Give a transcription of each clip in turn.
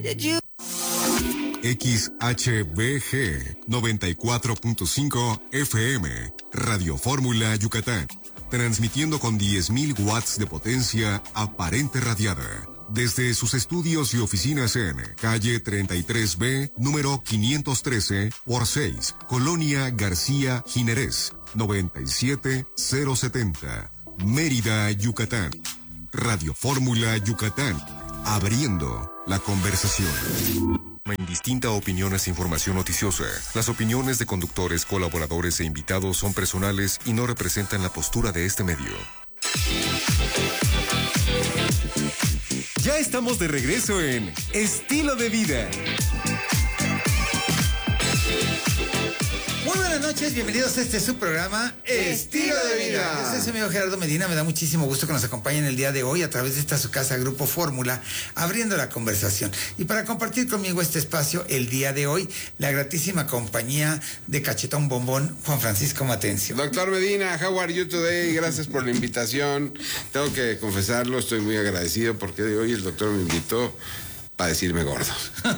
XHBG 94.5 FM, Radio Fórmula Yucatán, transmitiendo con 10.000 watts de potencia aparente radiada. Desde sus estudios y oficinas en calle 33B, número 513 por 6, Colonia García Jiménez, 97070, Mérida, Yucatán. Radio Fórmula Yucatán, abriendo la conversación. Indistinta opiniones e información noticiosa. Las opiniones de conductores, colaboradores e invitados son personales y no representan la postura de este medio. Ya estamos de regreso en Estilo de Vida. Muy buenas noches, bienvenidos a este su programa Estilo de Vida. Este es su amigo Gerardo Medina, me da muchísimo gusto que nos acompañen el día de hoy a través de esta su casa Grupo Fórmula, abriendo la conversación. Y para compartir conmigo este espacio el día de hoy, la gratísima compañía de Cachetón Bombón, Juan Francisco Matencio. Doctor Medina, how are you today? Gracias por la invitación. Tengo que confesarlo, estoy muy agradecido porque hoy el doctor me invitó para decirme gordo.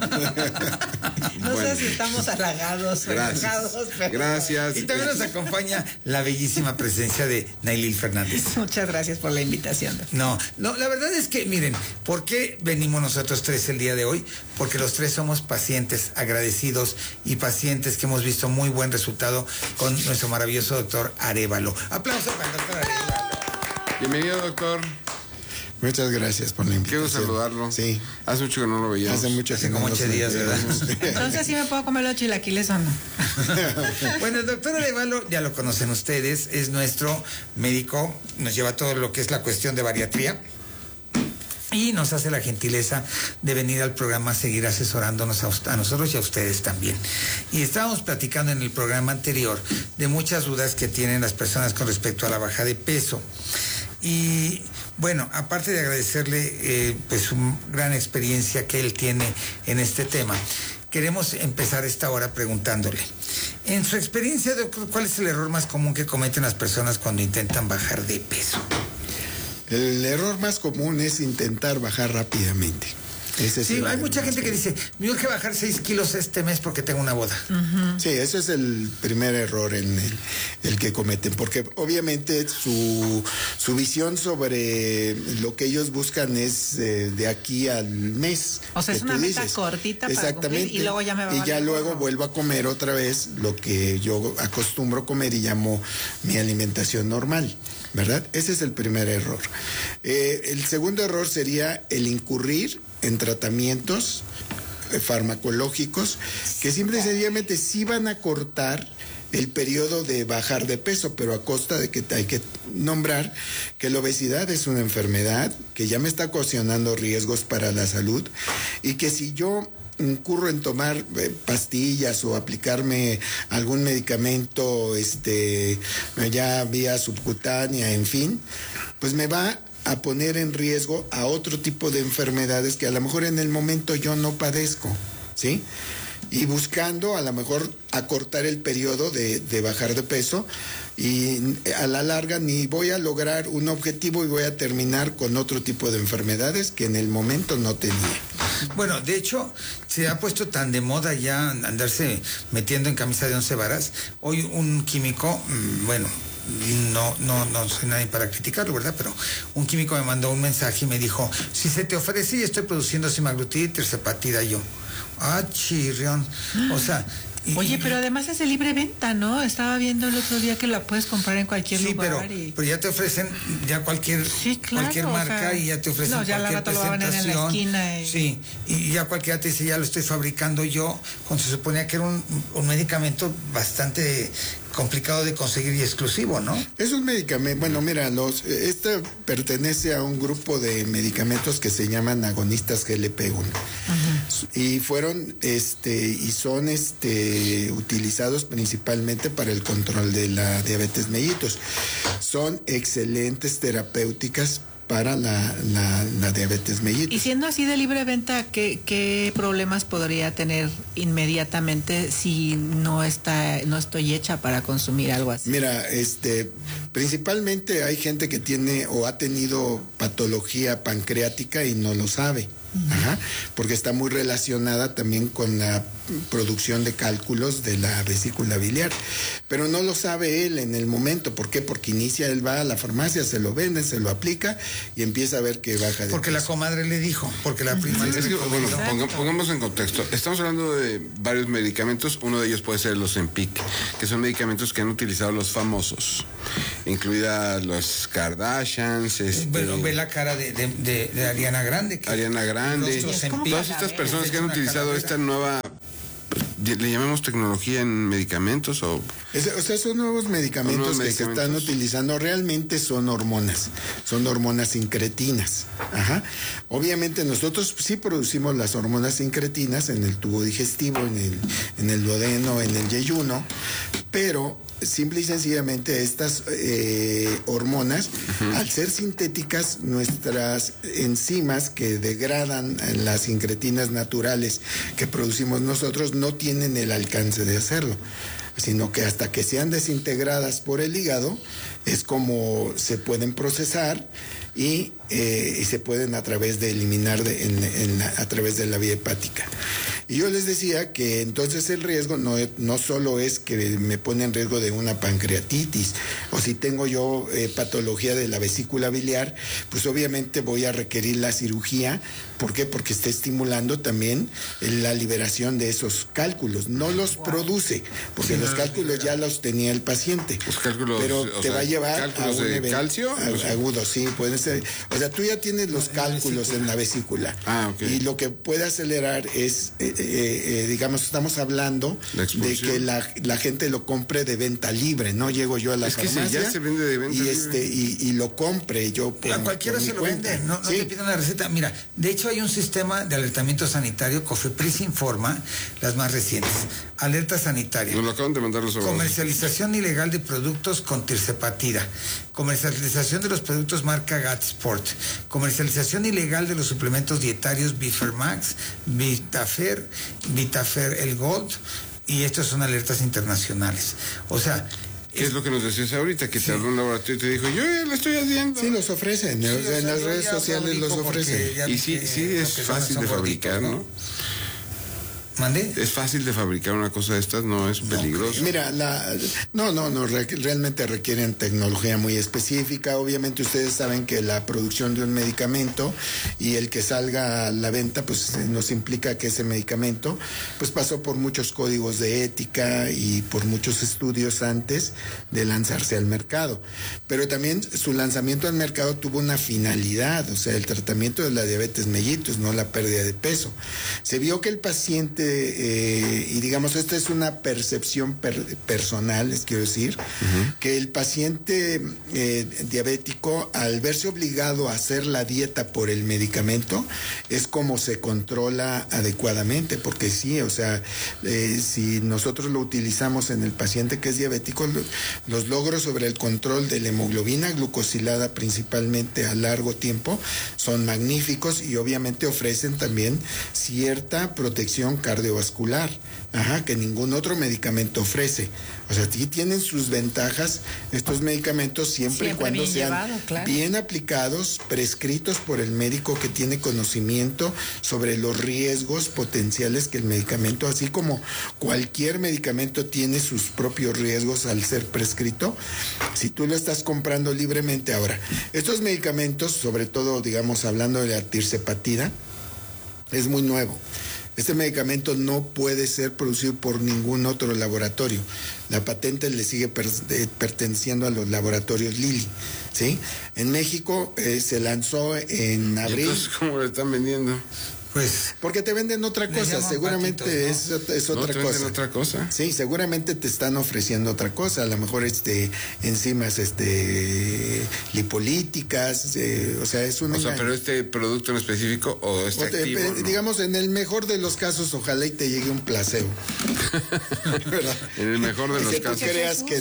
No bueno, sé si estamos halagados. Gracias. Pero... Gracias. Y también nos acompaña la bellísima presencia de Nailil Fernández. Muchas gracias por la invitación. No, la verdad es que, miren, ¿por qué venimos nosotros tres el día de hoy? Porque los tres somos pacientes agradecidos y pacientes que hemos visto muy buen resultado con nuestro maravilloso doctor Arévalo. Aplausos para el doctor Arévalo. Bienvenido, doctor. Muchas gracias por la invitación. Quiero saludarlo. Sí. Hace mucho que no lo veíamos. Hace mucho como 8 días, ¿verdad? Entonces, ¿sí me puedo comer los chilaquiles o no? Bueno, el doctor Arévalo, ya lo conocen ustedes, es nuestro médico, nos lleva todo lo que es la cuestión de bariatría. Y nos hace la gentileza de venir al programa a seguir asesorándonos a nosotros y a ustedes también. Y estábamos platicando en el programa anterior de muchas dudas que tienen las personas con respecto a la baja de peso. Y bueno, aparte de agradecerle pues su gran experiencia que él tiene en este tema, queremos empezar esta hora preguntándole, en su experiencia, ¿cuál es el error más común que cometen las personas cuando intentan bajar de peso? El error más común es intentar bajar rápidamente. Sí, hay mucha gente que dice, me urge bajar 6 kilos este mes porque tengo una boda. Uh-huh. Sí, ese es el primer error en el que cometen, porque obviamente su visión sobre lo que ellos buscan es de aquí al mes. O sea, es una meta cortita para cumplir y luego ya me va a y ya luego vuelvo a comer otra vez lo que yo acostumbro comer y llamo mi alimentación normal, ¿verdad? Ese es el primer error. El segundo error sería el incurrir en tratamientos farmacológicos que simple y sencillamente sí van a cortar el periodo de bajar de peso, pero a costa de que hay que nombrar que la obesidad es una enfermedad que ya me está ocasionando riesgos para la salud y que si yo incurro en tomar pastillas o aplicarme algún medicamento ya vía subcutánea, en fin, pues me va a poner en riesgo a otro tipo de enfermedades que a lo mejor en el momento yo no padezco, ¿sí? Y buscando a lo mejor acortar el periodo de bajar de peso y a la larga ni voy a lograr un objetivo y voy a terminar con otro tipo de enfermedades que en el momento no tenía. Bueno, de hecho, se ha puesto tan de moda ya andarse metiendo en camisa de 11 varas. Hoy un químico, bueno, no soy nadie para criticarlo, ¿verdad? Pero un químico me mandó un mensaje y me dijo, si se te ofrece y estoy produciendo semaglutida y tirzepatida, yo, chirrión, o sea... Oye, pero además es de libre venta, ¿no? Estaba viendo el otro día que la puedes comprar en cualquier lugar. Pero ya te ofrecen ya cualquier marca, y ya te ofrecen ya cualquier presentación. Lo van en la esquina. Sí, y ya cualquiera te dice, ya lo estoy fabricando yo, cuando se suponía que era un medicamento bastante complicado de conseguir y exclusivo, ¿no? Es un medicamento, bueno, mira, este pertenece a un grupo de medicamentos que se llaman agonistas GLP-1. Uh-huh. Y fueron, y son, utilizados principalmente para el control de la diabetes mellitus. Son excelentes terapéuticas para la diabetes mellitus. Y siendo así de libre venta, ¿qué problemas podría tener inmediatamente si no estoy hecha para consumir algo así? Mira, principalmente hay gente que tiene o ha tenido patología pancreática y no lo sabe. Ajá, porque está muy relacionada también con la producción de cálculos de la vesícula biliar. Pero no lo sabe él en el momento. ¿Por qué? Porque él va a la farmacia, se lo vende, se lo aplica y empieza a ver que baja de Porque peso. la comadre le dijo, porque la prima le Es que, dijo. bueno, pongamos en contexto. Estamos hablando de varios medicamentos. Uno de ellos puede ser los Ozempic, que son medicamentos que han utilizado los famosos, incluida los Kardashians. Bueno, ve la cara de Ariana Grande. Ariana Grande. Todas estas personas que han utilizado esta nueva, le llamamos tecnología en medicamentos o sea, son nuevos medicamentos que se están utilizando, realmente son hormonas incretinas. Ajá. Obviamente nosotros sí producimos las hormonas incretinas en el tubo digestivo, en el duodeno, en el yeyuno, pero simple y sencillamente estas hormonas, al ser sintéticas, nuestras enzimas que degradan las incretinas naturales que producimos nosotros no tienen el alcance de hacerlo, sino que hasta que sean desintegradas por el hígado es como se pueden procesar y se pueden a través de eliminar a través de la vía hepática. Y yo les decía que entonces el riesgo no solo es que me pone en riesgo de una pancreatitis, o si tengo yo patología de la vesícula biliar, pues obviamente voy a requerir la cirugía. ¿Por qué? Porque está estimulando también la liberación de esos cálculos. No los produce, porque los cálculos ya los tenía el paciente. Los cálculos, pero te va a llevar cálculos a un de calcio agudo, sí, pueden ser. O sea, tú ya tienes los cálculos en la vesícula. Okay. Y lo que puede acelerar es, digamos, estamos hablando de que la gente lo compre de venta libre. No llego yo a la farmacia. Es que ya se vende de venta libre. Y lo compre yo a cualquiera se lo vende, no te piden una receta. Mira, de hecho hay un sistema de alertamiento sanitario. COFEPRIS informa las más recientes. Alerta sanitaria. Nos lo acaban de mandar los abogados. Comercialización ilegal de productos con tirzepatida. Comercialización de los productos marca Gatsport. Comercialización ilegal de los suplementos dietarios Bifermax, Vitafer El Gold. Y estas son alertas internacionales. O sea, ¿qué es lo que nos decías ahorita? Que te habló un laboratorio y te dijo, yo ya lo estoy haciendo. Sí, los ofrecen. En las redes sociales los ofrecen. Y sí es fácil de fabricar, ¿no? ¿Mande? Es fácil de fabricar una cosa de estas, no es peligroso. Mira, realmente requieren tecnología muy específica. Obviamente ustedes saben que la producción de un medicamento y el que salga a la venta, pues nos implica que ese medicamento pues pasó por muchos códigos de ética y por muchos estudios antes de lanzarse al mercado. Pero también su lanzamiento al mercado tuvo una finalidad, o sea, el tratamiento de la diabetes mellitus, no la pérdida de peso. Se vio que el paciente y digamos, esta es una percepción personal, les quiero decir, que el paciente diabético, al verse obligado a hacer la dieta por el medicamento, es como se controla adecuadamente, porque sí, o sea, si nosotros lo utilizamos en el paciente que es diabético, los logros sobre el control de la hemoglobina glucosilada principalmente a largo tiempo son magníficos y obviamente ofrecen también cierta protección cardiovascular, que ningún otro medicamento ofrece. O sea, sí tienen sus ventajas estos medicamentos siempre y cuando sean bien aplicados, prescritos por el médico que tiene conocimiento sobre los riesgos potenciales que el medicamento, así como cualquier medicamento tiene sus propios riesgos al ser prescrito, si tú lo estás comprando libremente. Ahora, estos medicamentos, sobre todo, digamos, hablando de la tirzepatida, es muy nuevo. Este medicamento no puede ser producido por ningún otro laboratorio. La patente le sigue perteneciendo a los laboratorios Lilly, ¿sí? En México se lanzó en abril. Entonces, ¿cómo lo están vendiendo? Pues porque te venden otra cosa, seguramente patitos, ¿no? es otra cosa. ¿Venden otra cosa? Sí, seguramente te están ofreciendo otra cosa, a lo mejor enzimas lipolíticas, o sea, es una... O sea, pero este producto en específico o este activo, ¿no? Digamos, en el mejor de los casos, ojalá y te llegue un placebo. En el mejor de los casos. Que tú creas que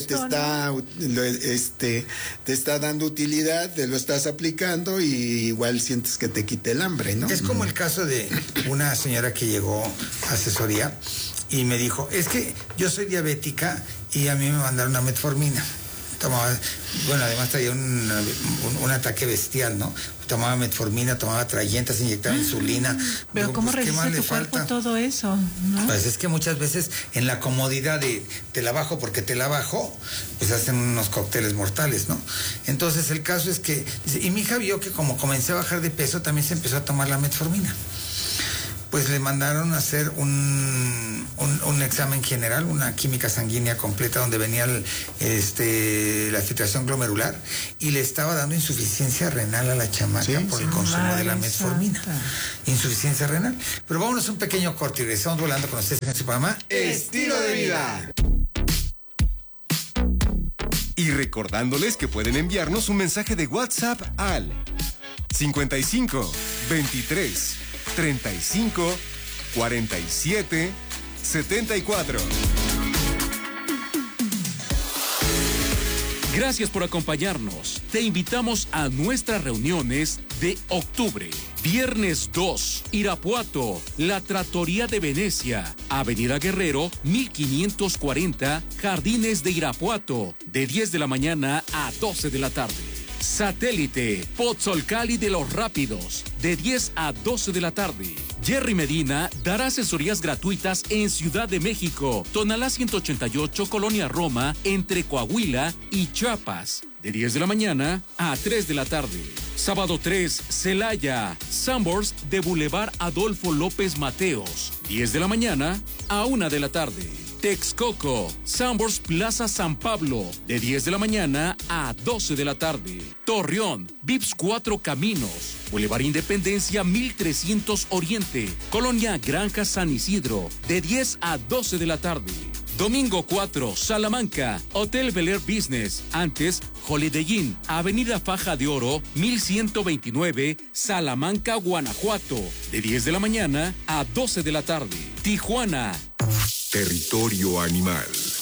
te está dando utilidad, te lo estás aplicando y igual sientes que te quite el hambre, ¿no? Es como el caso de una señora que llegó a asesoría y me dijo, es que yo soy diabética y a mí me mandaron una metformina. tomaba, bueno, además traía un ataque bestial, ¿no? Tomaba metformina, tomaba trayenta, se inyectaba insulina. Pero ¿cómo resiste tu cuerpo todo eso? ¿No? Pues es que muchas veces en la comodidad de te la bajo porque te la bajo, pues hacen unos cócteles mortales, ¿no? Entonces el caso es que, y mi hija vio que como comencé a bajar de peso, también se empezó a tomar la metformina. Pues le mandaron a hacer un examen general, una química sanguínea completa donde venía la filtración glomerular y le estaba dando insuficiencia renal a la chamaca por el consumo de la metformina. Insuficiencia renal. Pero vámonos a un pequeño corte y regresamos volando con ustedes en su programa Estilo de Vida. Y recordándoles que pueden enviarnos un mensaje de WhatsApp al 55 23 35 47 74. Gracias por acompañarnos. Te invitamos a nuestras reuniones de octubre. Viernes 2, Irapuato, La Trattoria de Venecia, Avenida Guerrero, 1540, Jardines de Irapuato, de 10 de la mañana a 12 de la tarde. Satélite, Pozzolcali de los Rápidos, de 10 a 12 de la tarde. Jerry Medina dará asesorías gratuitas en Ciudad de México, Tonalá 188, Colonia Roma, entre Coahuila y Chiapas, de 10 de la mañana a 3 de la tarde. Sábado 3, Celaya, Sanborns de Boulevard Adolfo López Mateos, 10 de la mañana a 1 de la tarde. Texcoco, Sanborns Plaza San Pablo, de 10 de la mañana a 12 de la tarde. Torreón, Vips 4 Caminos, Boulevard Independencia 1300 Oriente, Colonia Granja San Isidro, de 10 a 12 de la tarde. Domingo 4, Salamanca, Hotel Bel Air Business, antes Holiday Inn, Avenida Faja de Oro, 1129, Salamanca, Guanajuato, de 10 de la mañana a 12 de la tarde. Tijuana. Territorio animal.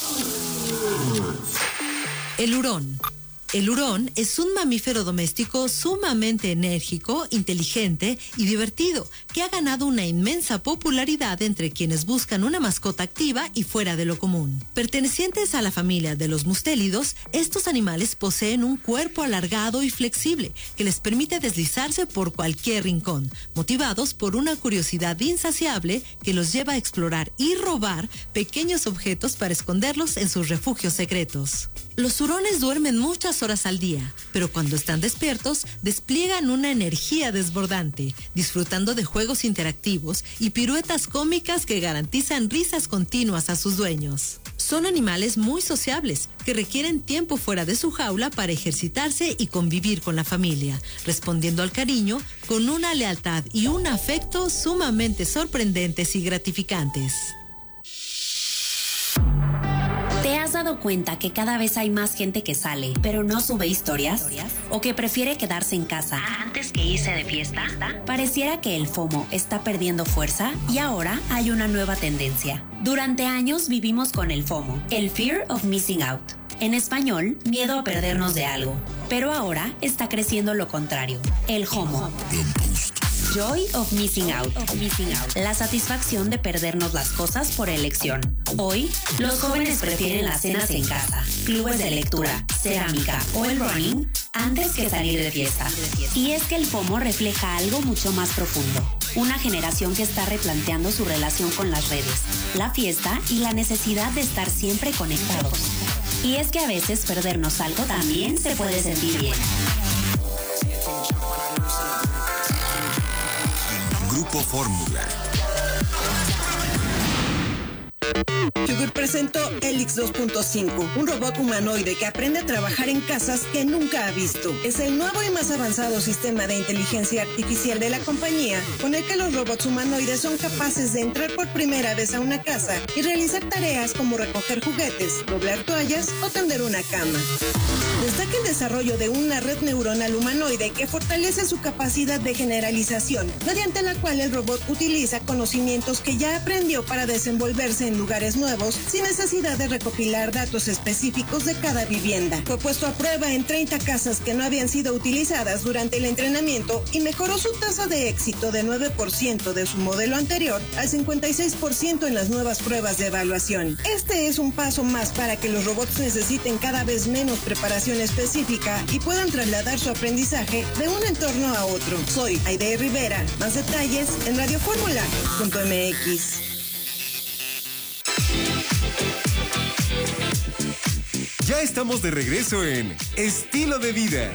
El hurón. El hurón es un mamífero doméstico sumamente enérgico, inteligente y divertido, que ha ganado una inmensa popularidad entre quienes buscan una mascota activa y fuera de lo común. Pertenecientes a la familia de los mustélidos, estos animales poseen un cuerpo alargado y flexible que les permite deslizarse por cualquier rincón, motivados por una curiosidad insaciable que los lleva a explorar y robar pequeños objetos para esconderlos en sus refugios secretos. Los hurones duermen muchas horas al día, pero cuando están despiertos, despliegan una energía desbordante, disfrutando de juegos interactivos y piruetas cómicas que garantizan risas continuas a sus dueños. Son animales muy sociables, que requieren tiempo fuera de su jaula para ejercitarse y convivir con la familia, respondiendo al cariño con una lealtad y un afecto sumamente sorprendentes y gratificantes. ¿Te has dado cuenta que cada vez hay más gente que sale, pero no sube historias? ¿O que prefiere quedarse en casa antes que irse de fiesta? Pareciera que el FOMO está perdiendo fuerza y ahora hay una nueva tendencia. Durante años vivimos con el FOMO, el Fear of Missing Out. En español, miedo a perdernos de algo. Pero ahora está creciendo lo contrario, el JOMO. Joy of Missing Out. La satisfacción de perdernos las cosas por elección. Hoy, los jóvenes prefieren las cenas en casa, clubes de lectura, cerámica o el running antes que salir de fiesta. Y es que el FOMO refleja algo mucho más profundo. Una generación que está replanteando su relación con las redes, la fiesta y la necesidad de estar siempre conectados. Y es que a veces perdernos algo también se puede sentir bien. Grupo Fórmula. Yugur presentó Helix 2.5, un robot humanoide que aprende a trabajar en casas que nunca ha visto. Es el nuevo y más avanzado sistema de inteligencia artificial de la compañía, con el que los robots humanoides son capaces de entrar por primera vez a una casa y realizar tareas como recoger juguetes, doblar toallas o tender una cama. Destaca el desarrollo de una red neuronal humanoide que fortalece su capacidad de generalización, mediante la cual el robot utiliza conocimientos que ya aprendió para desenvolverse en lugares nuevos sin necesidad de recopilar datos específicos de cada vivienda. Fue puesto a prueba en 30 casas que no habían sido utilizadas durante el entrenamiento y mejoró su tasa de éxito de 9% de su modelo anterior al 56% en las nuevas pruebas de evaluación. Este es un paso más para que los robots necesiten cada vez menos preparación específica y puedan trasladar su aprendizaje de un entorno a otro. Soy Aide Rivera. Más detalles en radioformula.mx. Ya estamos de regreso en Estilo de Vida.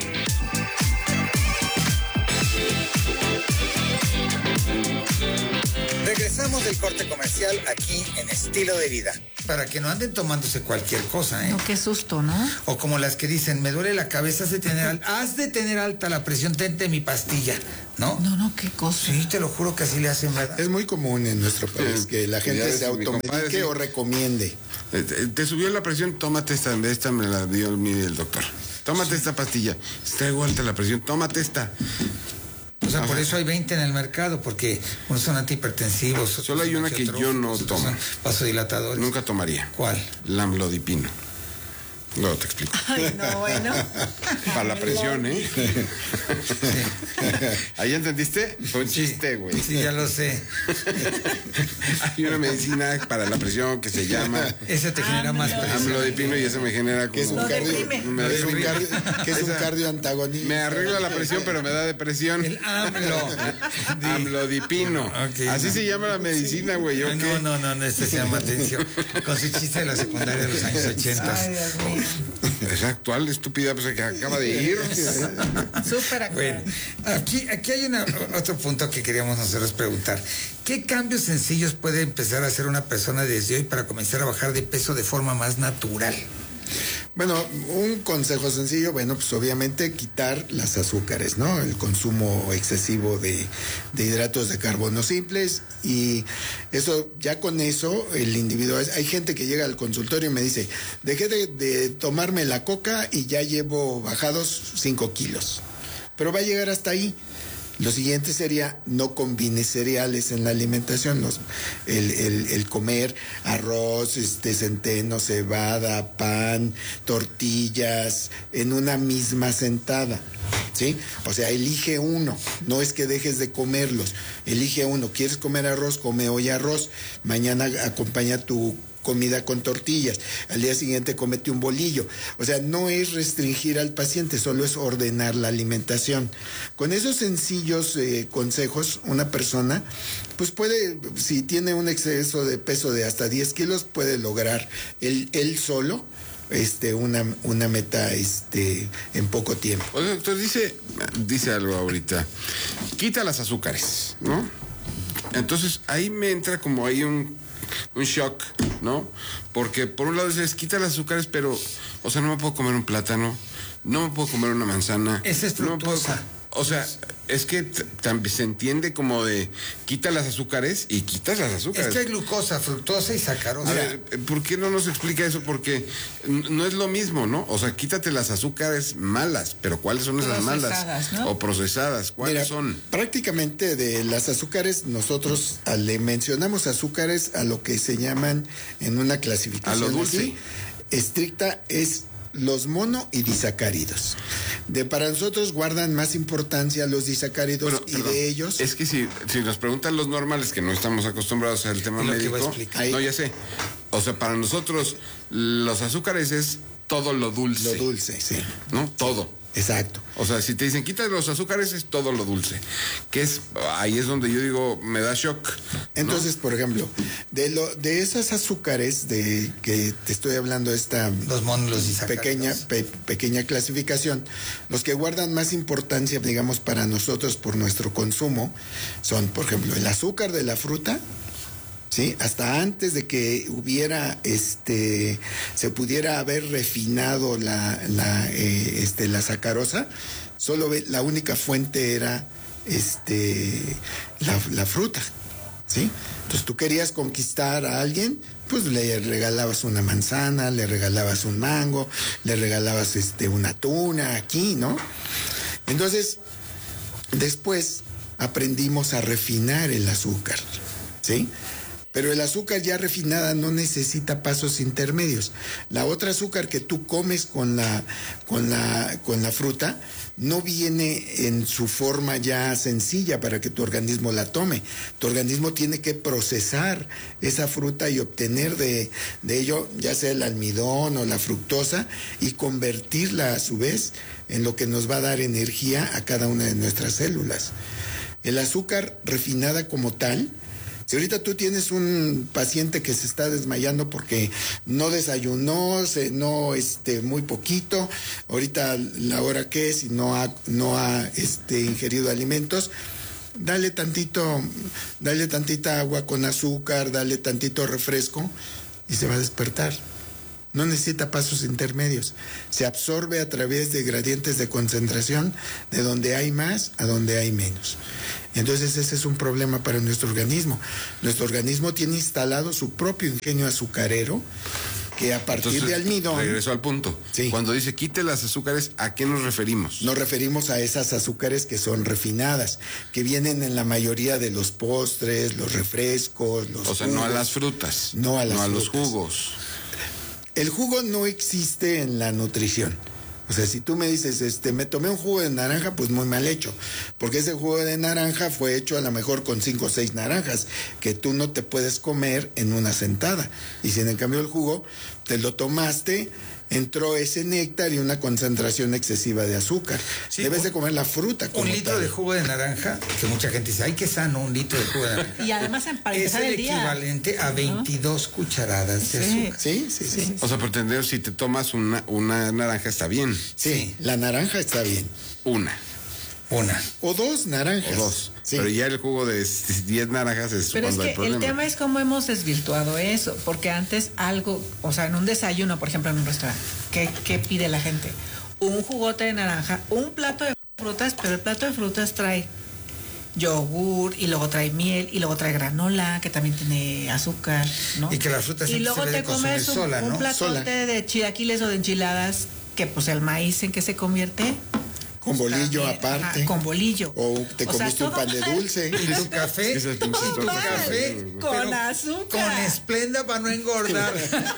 Regresamos del corte comercial aquí en Estilo de Vida. Para que no anden tomándose cualquier cosa, ¿eh? No, qué susto, ¿no? O como las que dicen, me duele la cabeza, has de tener alta la presión, tente mi pastilla, ¿no? No, qué cosa. Sí, te lo juro que así le hacen, ¿verdad? Es muy común en nuestro país que la gente se automedique o recomiende. Te subió la presión, tómate esta me la dio el doctor. Tómate esta pastilla. Traigo alta la presión, tómate esta. O sea, por eso hay 20 en el mercado, porque unos son antihipertensivos. Solo hay una que yo no tomo. Vasodilatadores. Nunca tomaría. ¿Cuál? La amlodipino. Luego te explico. Ay, no, bueno. Para la presión, ¿eh? Sí. ¿Ahí entendiste? Fue un chiste, güey. Sí, ya lo sé. Hay una medicina para la presión que se llama... Esa te genera más presión. Amlodipino, y eso me genera como... Que es un cardio antagonista. Me arregla la presión, pero me da depresión. El AMLO. Amlodipino. Okay, así se llama la medicina, güey. No, este se llama atención. Con su chiste de la secundaria de los años 80. Ay, Dios mío. Es actual, estúpida, pues que acaba de ir. Súper actual. Bueno, aquí hay otro punto que queríamos nosotros preguntar. ¿Qué cambios sencillos puede empezar a hacer una persona desde hoy para comenzar a bajar de peso de forma más natural? Bueno, un consejo sencillo, pues obviamente quitar las azúcares, ¿no? El consumo excesivo de hidratos de carbono simples, y eso, ya con eso, el individuo, hay gente que llega al consultorio y me dice, dejé de tomarme la coca y ya llevo bajados 5 kilos, pero va a llegar hasta ahí. Lo siguiente sería, no combines cereales en la alimentación, el comer arroz, centeno, cebada, pan, tortillas, en una misma sentada, ¿sí? O sea, elige uno, no es que dejes de comerlos, elige uno. ¿Quieres comer arroz? Come hoy arroz, mañana acompaña tu comida con tortillas, al día siguiente comete un bolillo. O sea, no es restringir al paciente, solo es ordenar la alimentación. Con esos sencillos consejos, una persona pues puede, si tiene un exceso de peso de hasta 10 kilos, puede lograr él solo una meta en poco tiempo. O sea, doctor, dice algo ahorita, quita las azúcares, ¿no? Entonces ahí me entra como ahí un shock, ¿no? Porque por un lado dices, quita las azúcares, pero, o sea, no me puedo comer un plátano, no me puedo comer una manzana. Esa es fructosa. O sea, es que también se entiende como de quita las azúcares y quitas las azúcares. Es que hay glucosa, fructosa y sacarosa. A ver, ¿por qué no nos explica eso? Porque no es lo mismo, ¿no? O sea, quítate las azúcares malas, pero ¿cuáles son esas malas? ¿No? O procesadas, ¿cuáles son? Prácticamente de las azúcares, nosotros le mencionamos azúcares a lo que se llaman en una clasificación a lo dulce. Así, estricta, es los mono y disacáridos. Para nosotros guardan más importancia los disacáridos, de ellos... Es que si nos preguntan los normales, que no estamos acostumbrados al tema médico... No, ya sé. O sea, para nosotros los azúcares es todo lo dulce. Lo dulce, sí. ¿No? Todo. Exacto. O sea, si te dicen quita los azúcares, es todo lo dulce. Ahí es donde yo digo, me da shock, ¿no? Entonces, por ejemplo, de esas azúcares de que te estoy hablando, los monos, los disacáridos, pequeña clasificación, los que guardan más importancia, digamos, para nosotros por nuestro consumo, son, por ejemplo, el azúcar de la fruta. Sí, hasta antes de que hubiera, se pudiera haber refinado la sacarosa, solo la única fuente era, la fruta. ¿sí? Entonces tú querías conquistar a alguien, pues le regalabas una manzana, le regalabas un mango, le regalabas una tuna aquí, ¿no? Entonces, después aprendimos a refinar el azúcar, ¿sí? Pero el azúcar ya refinada no necesita pasos intermedios. La otra azúcar que tú comes con la fruta no viene en su forma ya sencilla para que tu organismo la tome. Tu organismo tiene que procesar esa fruta y obtener de ello, ya sea el almidón o la fructosa, y convertirla a su vez en lo que nos va a dar energía a cada una de nuestras células. El azúcar refinada como tal, si ahorita tú tienes un paciente que se está desmayando porque no desayunó, cenó muy poquito, ahorita la hora que es y no ha ingerido alimentos, dale tantita agua con azúcar, dale tantito refresco y se va a despertar. No necesita pasos intermedios. Se absorbe a través de gradientes de concentración de donde hay más a donde hay menos. Entonces ese es un problema para nuestro organismo. Nuestro organismo tiene instalado su propio ingenio azucarero que a partir de almidón... Regreso al punto. Sí. Cuando dice quite las azúcares, ¿a qué nos referimos? Nos referimos a esas azúcares que son refinadas, que vienen en la mayoría de los postres, los refrescos, los jugos. No a las frutas. No a los jugos. El jugo no existe en la nutrición. O sea, si tú me dices, me tomé un jugo de naranja, pues muy mal hecho. Porque ese jugo de naranja fue hecho a lo mejor con 5 o 6 naranjas, que tú no te puedes comer en una sentada. Y si en cambio el jugo te lo tomaste, entró ese néctar y una concentración excesiva de azúcar. Sí, debes de comer la fruta. Un litro de jugo de naranja, que mucha gente dice, ay, qué sano, un litro de jugo de naranja. Y además para empezar el día. Es el equivalente a 22 cucharadas de azúcar. Sí. O sea, por entender, si te tomas una naranja está bien. Sí, la naranja está bien. Una. O 2 naranjas. O 2. Sí. Pero ya el jugo de 10 naranjas es pero cuando es hay que problema. el tema es cómo hemos desvirtuado eso, porque antes algo, o sea, en un desayuno, por ejemplo, en un restaurante, ¿qué pide la gente? Un jugote de naranja, un plato de frutas, pero el plato de frutas trae yogur y luego trae miel y luego trae granola que también tiene azúcar, ¿no? Y que la fruta y luego te comes un platote de chilaquiles o de enchiladas que pues el maíz en que se convierte con bolillo aparte. Con bolillo. O te comiste un pan de dulce. Y tu café. Con azúcar. Con Esplenda para no engordar.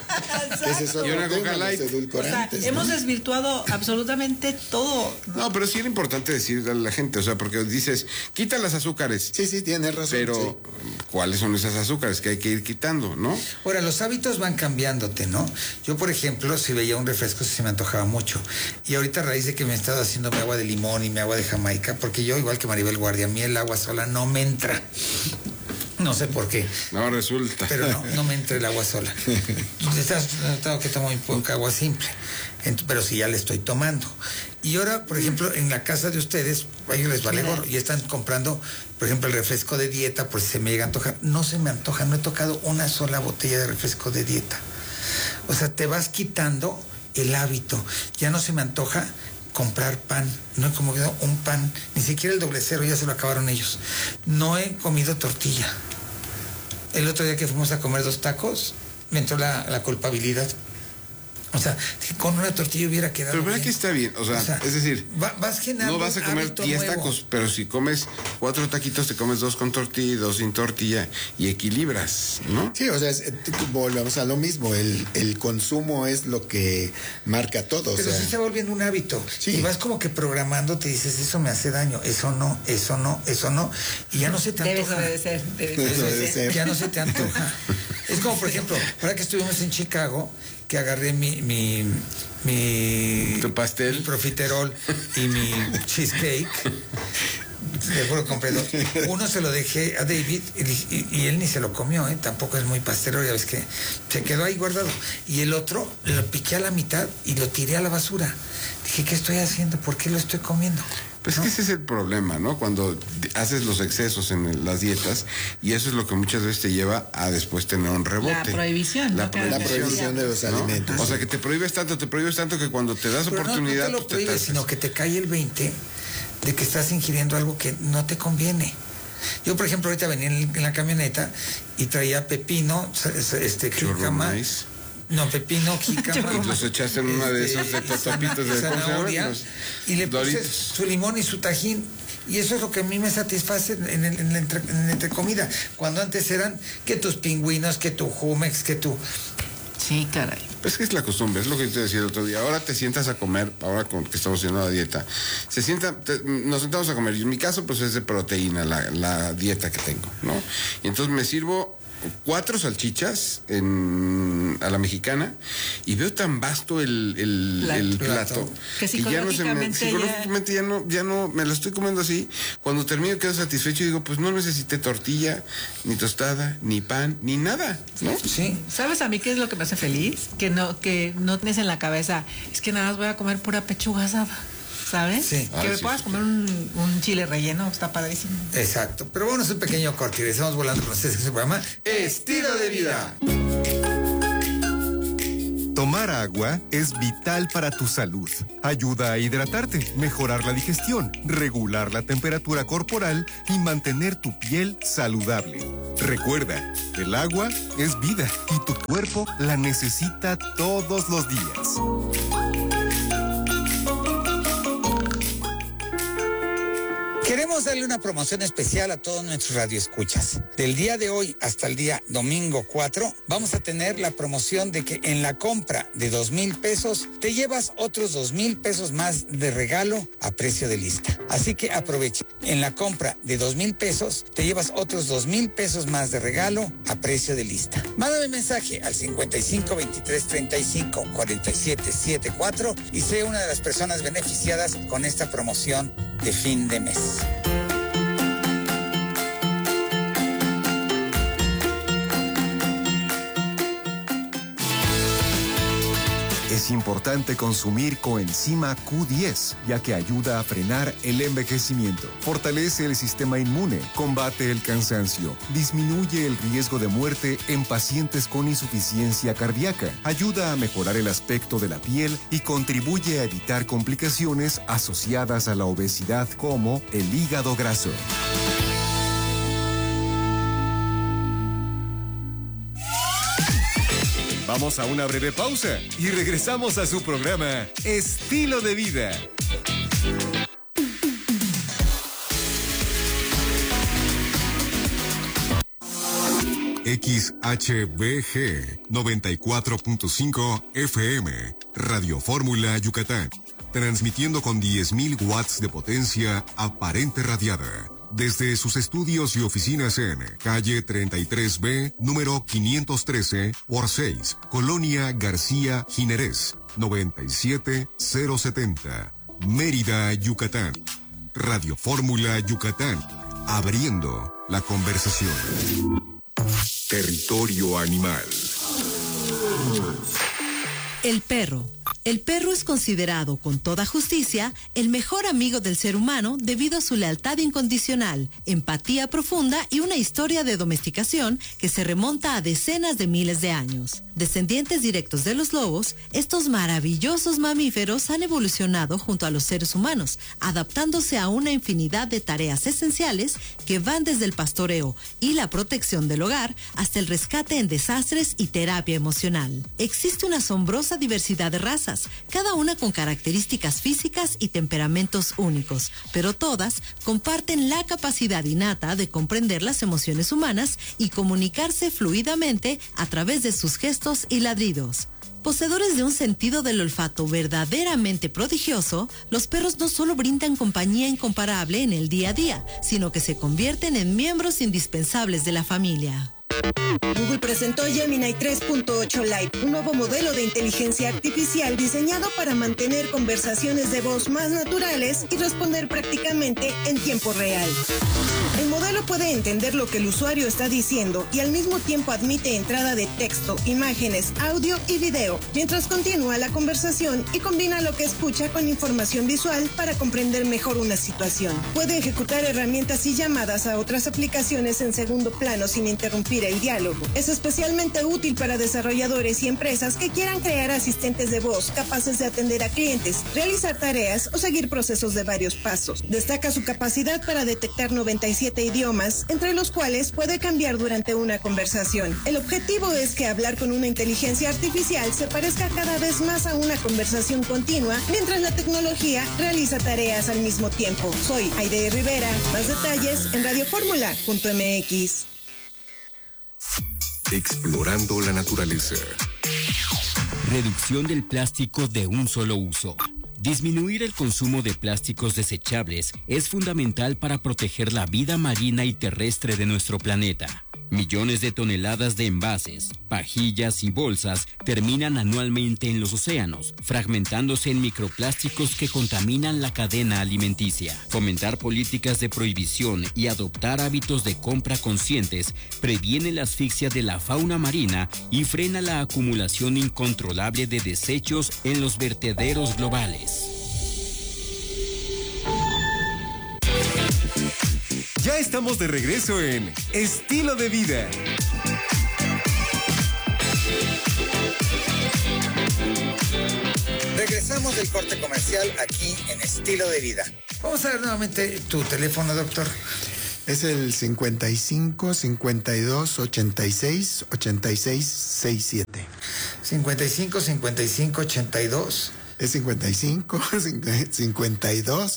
Y una Coca Light. Hemos desvirtuado absolutamente todo. No, pero sí era importante decirle a la gente, o sea, porque dices, quita las azúcares. Sí, tienes razón. Pero, ¿cuáles son esas azúcares que hay que ir quitando, no? Ahora, los hábitos van cambiándote, ¿no? Yo, por ejemplo, si veía un refresco, se me antojaba mucho. Y ahorita, a raíz de que me he estado haciendo mi agua de limón y mi agua de Jamaica, porque yo, igual que Maribel Guardia, a mí el agua sola no me entra. No sé por qué. No resulta. Pero no me entra el agua sola. Tengo que tomar muy poca agua simple. Pero sí ya le estoy tomando. Y ahora, por ejemplo, en la casa de ustedes, a ellos les vale gorro y están comprando, por ejemplo, el refresco de dieta, por si se me llega a antojar. No se me antoja, no he tocado una sola botella de refresco de dieta. O sea, te vas quitando el hábito. Ya no se me antoja comprar pan. No he comido un pan, ni siquiera el doble cero, ya se lo acabaron ellos. No he comido tortilla. El otro día que fuimos a comer 2 tacos, me entró la culpabilidad. O sea, con una tortilla hubiera quedado. Pero ¿verdad que está bien? O sea, es decir, vas generando. No vas a comer 10 tacos, pero si comes 4 taquitos, te comes 2 con tortilla y 2 sin tortilla y equilibras, ¿no? Sí, o sea, volvemos a lo mismo. El consumo es lo que marca todo. Pero sí se va volviendo un hábito. Sí. Y vas como que programando, te dices, eso me hace daño, eso no. Y ya no se te antoja. Debe de ser. Ya no se te antoja. Es como, por ejemplo, ahora que estuvimos en Chicago, que agarré tu pastel, mi profiterol y mi cheesecake. Seguro compré 2. Uno se lo dejé a David y él ni se lo comió, tampoco es muy pastelero, ya ves que se quedó ahí guardado. Y el otro lo piqué a la mitad y lo tiré a la basura. Dije, ¿qué estoy haciendo? ¿Por qué lo estoy comiendo? Pues ¿no? que ese es el problema, ¿no? Cuando haces los excesos en las dietas, y eso es lo que muchas veces te lleva a después tener un rebote. La prohibición. La prohibición de los alimentos. O sea, que te prohíbes tanto que cuando te das oportunidad... No te lo prohíbes, sino que te cae el 20 de que estás ingiriendo algo que no te conviene. Yo, por ejemplo, ahorita venía en la camioneta y traía pepino, jícama. No, pepino, jícama. Y los echaste en una de esas tapitas de zanahoria, y le puse su limón y su tajín. Y eso es lo que a mí me satisface en la entrecomida. Cuando antes eran que tus pingüinos, que tu Jumex, que tu... Sí, caray. Es que es la costumbre, es lo que yo te decía el otro día. Ahora te sientas a comer, ahora con que estamos haciendo la dieta, nos sentamos a comer. Y en mi caso, pues es de proteína la dieta que tengo, ¿no? Y entonces me sirvo 4 salchichas a la mexicana y veo tan vasto el plato que psicológicamente ya no me lo estoy comiendo así. Cuando termino quedo satisfecho y digo, pues no necesité tortilla, ni tostada, ni pan, ni nada, ¿no? Sí. ¿Sabes a mí qué es lo que me hace feliz? Que no tienes en la cabeza, es que nada más voy a comer pura pechuga asada. ¿Sabes? Sí. Que me puedas comer un chile relleno, está padrísimo. Exacto. Pero bueno, es un pequeño corte y estamos volando con ustedes en su programa Estilo de Vida. Tomar agua es vital para tu salud. Ayuda a hidratarte, mejorar la digestión, regular la temperatura corporal y mantener tu piel saludable. Recuerda, el agua es vida y tu cuerpo la necesita todos los días. Queremos darle una promoción especial a todos nuestros radioescuchas. Del día de hoy hasta el día domingo 4, vamos a tener la promoción de que en la compra de 2,000 pesos, te llevas otros 2,000 pesos más de regalo a precio de lista. Así que aprovecha. En la compra de 2,000 pesos, te llevas otros 2,000 pesos más de regalo a precio de lista. Mándame mensaje al 55 23 35 47 74 y sé una de las personas beneficiadas con esta promoción de fin de mes. Es importante consumir coenzima Q10, ya que ayuda a frenar el envejecimiento, fortalece el sistema inmune, combate el cansancio, disminuye el riesgo de muerte en pacientes con insuficiencia cardíaca, ayuda a mejorar el aspecto de la piel y contribuye a evitar complicaciones asociadas a la obesidad como el hígado graso. Vamos a una breve pausa y regresamos a su programa Estilo de Vida. XHBG 94.5 FM, Radio Fórmula Yucatán, transmitiendo con 10.000 watts de potencia aparente radiada. Desde sus estudios y oficinas en calle 33B, número 513 por 6, Colonia García Jiménez, 97070, Mérida, Yucatán. Radio Fórmula Yucatán, abriendo la conversación. Territorio animal. El perro. El perro es considerado, con toda justicia, el mejor amigo del ser humano debido a su lealtad incondicional, empatía profunda y una historia de domesticación que se remonta a decenas de miles de años. Descendientes directos de los lobos, estos maravillosos mamíferos han evolucionado junto a los seres humanos, adaptándose a una infinidad de tareas esenciales que van desde el pastoreo y la protección del hogar hasta el rescate en desastres y terapia emocional. Existe una asombrosa diversidad de razas, cada una con características físicas y temperamentos únicos, pero todas comparten la capacidad innata de comprender las emociones humanas y comunicarse fluidamente a través de sus gestos y ladridos. Poseedores de un sentido del olfato verdaderamente prodigioso, los perros no solo brindan compañía incomparable en el día a día, sino que se convierten en miembros indispensables de la familia. Google presentó Gemini 3.8 Lite, un nuevo modelo de inteligencia artificial diseñado para mantener conversaciones de voz más naturales y responder prácticamente en tiempo real. El modelo puede entender lo que el usuario está diciendo y al mismo tiempo admite entrada de texto, imágenes, audio y video, mientras continúa la conversación y combina lo que escucha con información visual para comprender mejor una situación. Puede ejecutar herramientas y llamadas a otras aplicaciones en segundo plano sin interrumpir mentira y diálogo. Es especialmente útil para desarrolladores y empresas que quieran crear asistentes de voz capaces de atender a clientes, realizar tareas o seguir procesos de varios pasos. Destaca su capacidad para detectar 97 idiomas, entre los cuales puede cambiar durante una conversación. El objetivo es que hablar con una inteligencia artificial se parezca cada vez más a una conversación continua, mientras la tecnología realiza tareas al mismo tiempo. Soy Aide Rivera. Más detalles en radioformula.mx. Explorando la naturaleza. Reducción del plástico de un solo uso. Disminuir el consumo de plásticos desechables es fundamental para proteger la vida marina y terrestre de nuestro planeta. Millones de toneladas de envases, pajillas y bolsas terminan anualmente en los océanos, fragmentándose en microplásticos que contaminan la cadena alimenticia. Fomentar políticas de prohibición y adoptar hábitos de compra conscientes previene la asfixia de la fauna marina y frena la acumulación incontrolable de desechos en los vertederos globales. Ya estamos de regreso en Estilo de Vida. Regresamos del corte comercial aquí en Estilo de Vida. Vamos a ver nuevamente tu teléfono, doctor. Es el 55 52 86 86 67. 55 55 82. Es 55 52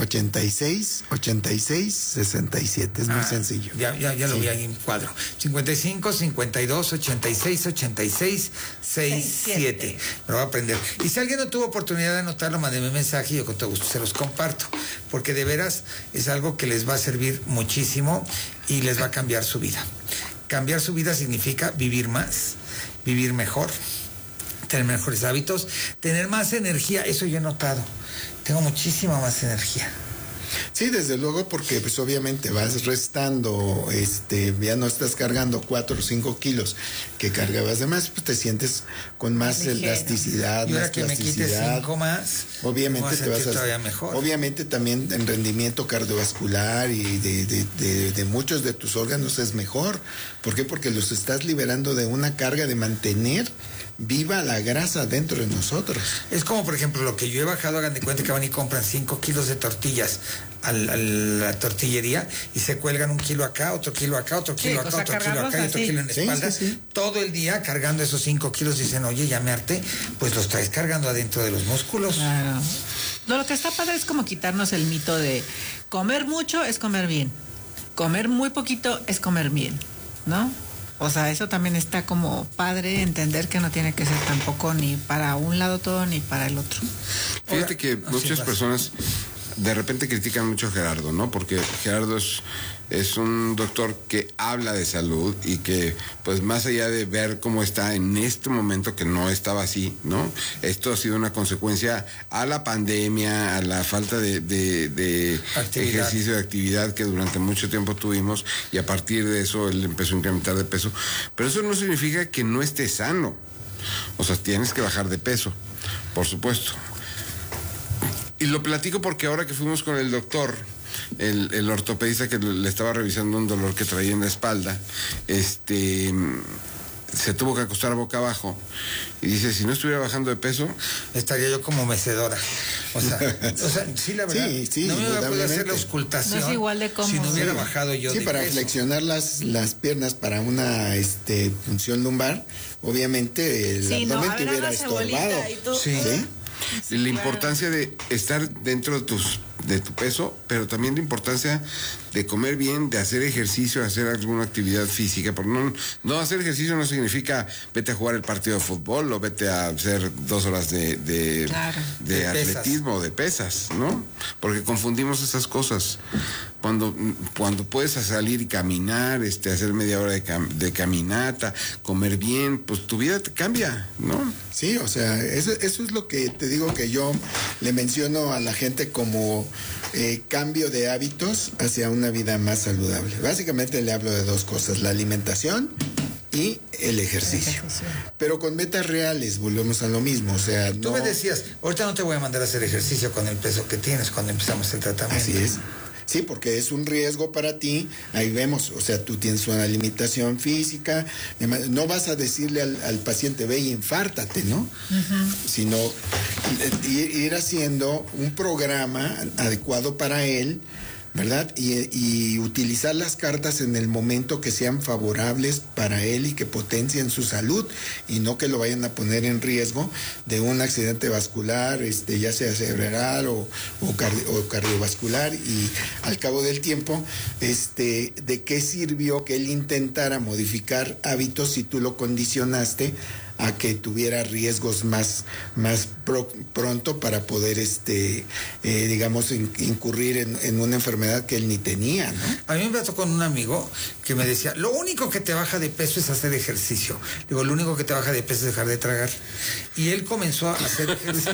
86 86 67. Es muy sencillo. Ya lo vi ahí en cuadro. 55 52 86 86 67. Me lo voy a aprender. Y si alguien no tuvo oportunidad de anotarlo, mándenme un mensaje y yo con todo gusto se los comparto. Porque de veras es algo que les va a servir muchísimo y les va a cambiar su vida. Cambiar su vida significa vivir más, vivir mejor, tener mejores hábitos, tener más energía. Eso yo he notado. Tengo muchísima más energía. Sí, desde luego, porque pues obviamente vas restando, ya no estás cargando 4 o 5 kilos que cargabas de más, pues te sientes con más elasticidad, y ahora más que plasticidad. me quites 5 más, obviamente te vas a todavía mejor. Obviamente también en rendimiento cardiovascular y de muchos de tus órganos es mejor. ¿Por qué? Porque los estás liberando de una carga de mantener viva la grasa dentro de nosotros. Es como, por ejemplo, lo que yo he bajado, hagan de cuenta que van y compran 5 kilos de tortillas a la tortillería y se cuelgan 1 kilo acá, otro kilo acá, otro kilo acá, otro kilo acá y otro kilo en la espalda. Todo el día cargando esos 5 kilos. Dicen, oye, ya me harté. Pues los traes cargando adentro de los músculos. Claro. Lo que está padre es como quitarnos el mito de comer mucho es comer bien. Comer muy poquito es comer bien, ¿no? O sea, eso también está como padre, entender que no tiene que ser tampoco ni para un lado todo ni para el otro. Fíjate que muchas personas de repente critican mucho a Gerardo, ¿no? Porque Gerardo es un doctor que habla de salud y que, pues más allá de ver cómo está en este momento, que no estaba así, ¿no? Esto ha sido una consecuencia a la pandemia, a la falta de ejercicio, de actividad que durante mucho tiempo tuvimos, y a partir de eso él empezó a incrementar de peso. Pero eso no significa que no esté sano. O sea, tienes que bajar de peso, por supuesto. Y lo platico porque ahora que fuimos con el doctor, el ortopedista que le estaba revisando un dolor que traía en la espalda, se tuvo que acostar boca abajo y dice, si no estuviera bajando de peso, estaría yo como mecedora. O sea, sí, la verdad, sí, no me iba a poder hacer la auscultación. No es igual de cómodo. Si no hubiera bajado yo de para peso. flexionar las piernas para una función lumbar, obviamente el abdomen te hubiera estorbado. Sí. La importancia de estar dentro de tu peso, pero también la importancia de comer bien, de hacer ejercicio, de hacer alguna actividad física. Porque no hacer ejercicio no significa vete a jugar el partido de fútbol o vete a hacer 2 horas de atletismo o de pesas, ¿no? Porque confundimos esas cosas. Cuando puedes salir y caminar, hacer media hora de caminata, comer bien, pues tu vida te cambia, ¿no? Sí, o sea, eso es lo que te digo que yo le menciono a la gente como cambio de hábitos hacia una vida más saludable. Básicamente le hablo de 2 cosas, la alimentación y el ejercicio. Pero con metas reales, volvemos a lo mismo. O sea, Tú me decías, ahorita no te voy a mandar a hacer ejercicio con el peso que tienes cuando empezamos el tratamiento. Así es. Sí, porque es un riesgo para ti. Ahí vemos, o sea, tú tienes una limitación física. No vas a decirle al paciente, ve y infártate, ¿no? Sino ir haciendo un programa adecuado para él, ¿verdad? Y utilizar las cartas en el momento que sean favorables para él y que potencien su salud y no que lo vayan a poner en riesgo de un accidente vascular, ya sea cerebral o cardiovascular, y al cabo del tiempo, ¿de qué sirvió que él intentara modificar hábitos si tú lo condicionaste a que tuviera riesgos más pronto para poder, digamos, incurrir en una enfermedad que él ni tenía, ¿no? A mí me pasó con un amigo que me decía, lo único que te baja de peso es hacer ejercicio. Digo, lo único que te baja de peso es dejar de tragar. Y él comenzó a hacer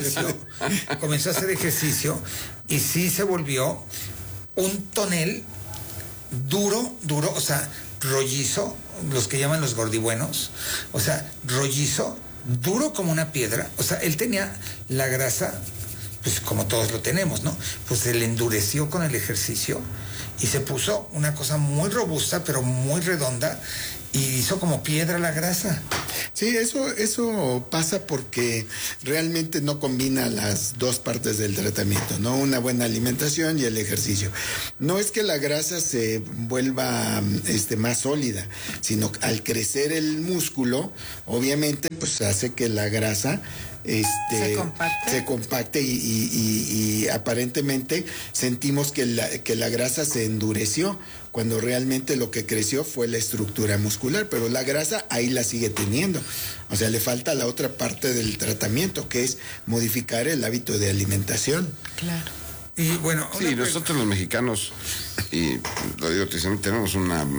ejercicio, y sí se volvió un tonel duro, o sea, rollizo, los que llaman los gordibuenos, o sea, rollizo, duro como una piedra. O sea, él tenía la grasa, pues como todos lo tenemos, ¿no? Pues se le endureció con el ejercicio y se puso una cosa muy robusta, pero muy redonda, y hizo como piedra la grasa. Sí, eso pasa porque realmente no combina las dos partes del tratamiento, ¿no? Una buena alimentación y el ejercicio. No es que la grasa se vuelva más sólida, sino al crecer el músculo, obviamente, pues hace que la grasa se compacte y aparentemente sentimos que la grasa se endureció, cuando realmente lo que creció fue la estructura muscular, pero la grasa ahí la sigue teniendo. O sea, le falta la otra parte del tratamiento, que es modificar el hábito de alimentación. Claro. Y bueno, sí, nosotros los mexicanos, y lo digo, tenemos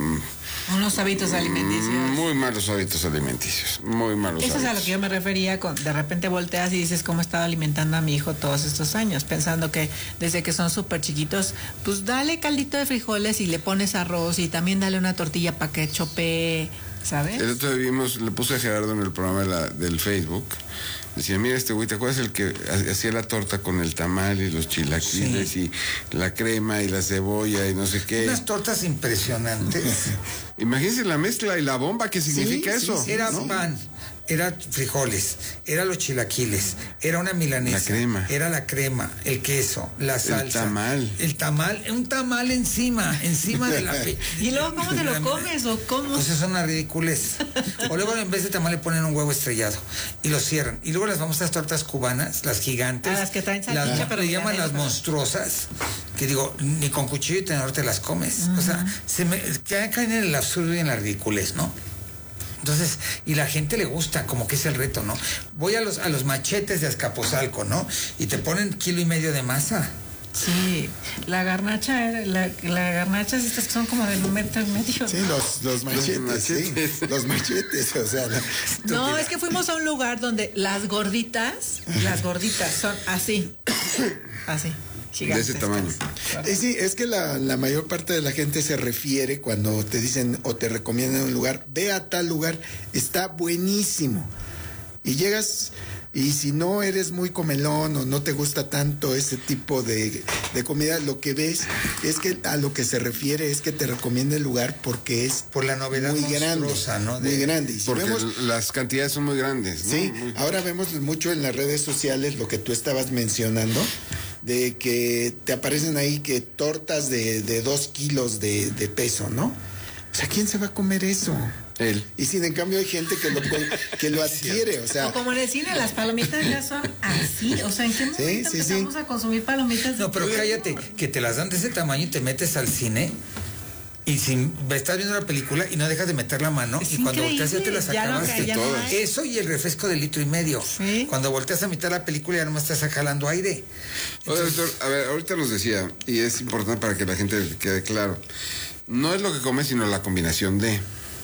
unos hábitos alimenticios. Muy malos hábitos alimenticios, muy malos hábitos. Eso es a lo que yo me refería, de repente volteas y dices cómo he estado alimentando a mi hijo todos estos años, pensando que desde que son súper chiquitos, pues dale caldito de frijoles y le pones arroz y también dale una tortilla para que chopee, ¿sabes? El otro día le puse a Gerardo en el programa del Facebook. Decía, mira güey, ¿te acuerdas el que hacía la torta con el tamal y los chilaquiles y la crema y la cebolla y no sé qué? Unas tortas impresionantes. Imagínense la mezcla y la bomba que significa eso. Era, ¿no? Pan, era frijoles, era los chilaquiles, era una milanesa. La crema. Era la crema, el queso, la salsa. El tamal. Un tamal encima de la... ¿Y luego cómo te lo comes o cómo? Pues es una ridiculez. O luego en vez de tamal le ponen un huevo estrellado y lo cierran. Y luego las famosas tortas cubanas, las gigantes. Las que traen salchicha, pero le llaman las monstruosas, que digo, ni con cuchillo y tenedor te las comes. O sea, caen en el absurdo y en la ridiculez, ¿no? Entonces, y la gente le gusta, como que es el reto, ¿no? Voy a los machetes de Azcapotzalco, ¿no? Y te ponen 1.5 kilos de masa. Sí, la garnacha estas que son como de 1,5 metros. Sí, los machetes, sí, los machetes, o sea. No, es que fuimos a un lugar donde las gorditas son así, gigantes. De ese tamaño. Sí, es que la mayor parte de la gente se refiere cuando te dicen o te recomiendan un lugar, ve a tal lugar, está buenísimo. Y llegas, y si no eres muy comelón o no te gusta tanto ese tipo de comida, lo que ves es que a lo que se refiere es que te recomienda el lugar porque es por la novedad muy grande, ¿no? Muy grande. Y si porque las cantidades son muy grandes, ¿no? Sí, ahora vemos mucho en las redes sociales lo que tú estabas mencionando, de que te aparecen ahí que tortas de 2 kilos de peso, ¿no? O sea, ¿quién se va a comer eso? Él. Y sin en cambio hay gente que lo adquiere, o sea. O como en el cine, las palomitas ya son así, o sea, ¿en qué momento empezamos a consumir palomitas? No, pero cállate, que te las dan de ese tamaño y te metes al cine y estás viendo la película y no dejas de meter la mano y cuando volteas ya te las acabaste todas. Eso y el refresco de 1,5 litros. ¿Sí? Cuando volteas a mitad la película ya nomás estás jalando aire. Entonces, doctor, a ver, ahorita nos decía, y es importante para que la gente quede claro, no es lo que come, sino la combinación de...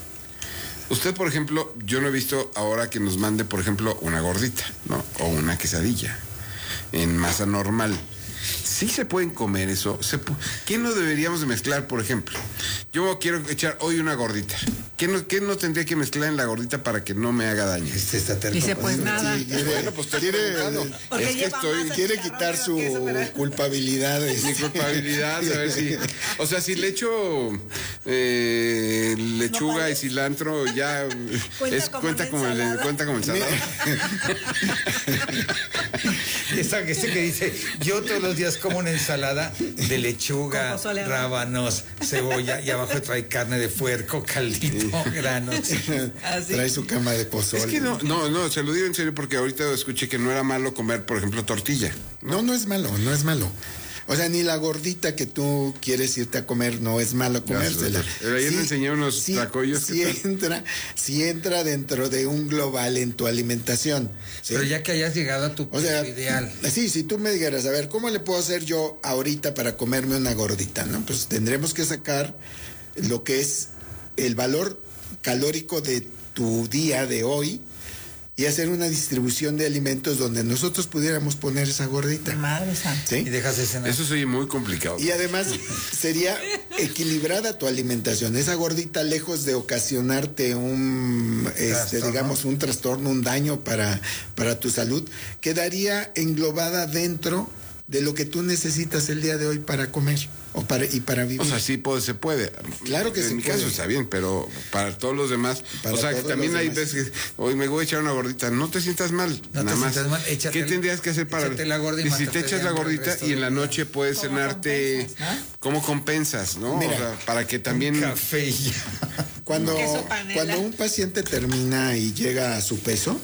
Usted, por ejemplo, yo no he visto ahora que nos mande, por ejemplo, una gordita, ¿no? O una quesadilla en masa normal. sí se pueden comer eso. ¿Qué no deberíamos de mezclar, por ejemplo? Yo quiero echar hoy una gordita. ¿Qué no tendría que mezclar en la gordita para que no me haga daño? Está terco. Dice, pues nada. Sí, Bueno, pues quiere quitar su culpabilidad. Mi culpabilidad, a ver si. O sea, si le echo lechuga y cilantro, ya cuenta como ensalada. Ese que dice, yo todos los días como una ensalada de lechuga, rábanos, cebolla y abajo trae carne de puerco, caldito, granos. Trae su cama de pozole. Es que no, se lo digo en serio porque ahorita escuché que no era malo comer, por ejemplo, tortilla. No es malo. O sea, ni la gordita que tú quieres irte a comer no es malo comérsela. Ayer me enseñé unos tlacoyos. Sí entra dentro de un global en tu alimentación. ¿Sí? Pero ya que hayas llegado a tu ideal. Sí, si tú me dijeras, a ver, ¿cómo le puedo hacer yo ahorita para comerme una gordita? ¿No? Pues tendremos que sacar lo que es el valor calórico de tu día de hoy y hacer una distribución de alimentos donde nosotros pudiéramos poner esa gordita. Madre santa. ¿Sí? Y dejas de cenar. Eso soy muy complicado. Y además sería equilibrada tu alimentación. Esa gordita, lejos de ocasionarte un trastorno, un daño para tu salud, quedaría englobada dentro de lo que tú necesitas el día de hoy para comer y para vivir. O sea, sí se puede. Claro que en mi caso está bien, pero para todos los demás, o sea, que también hay veces que hoy me voy a echar una gordita, no te sientas mal, nada más. ¿Qué tendrías que hacer para la gorda y si te echas la gordita y en la noche puedes cenarte, ¿cómo compensas, no? Mira, o sea, para que también café y cuando un paciente termina y llega a su peso,